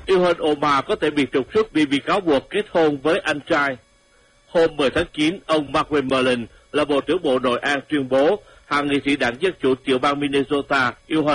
Ilhan Omar có thể bị trục xuất vì bị cáo buộc kết hôn với anh trai. Hôm 10 tháng 9, ông Mark Wayne là Bộ trưởng Bộ Nội an tuyên bố hạ nghị sĩ đảng Dân Chủ tiểu bang Minnesota Ilhan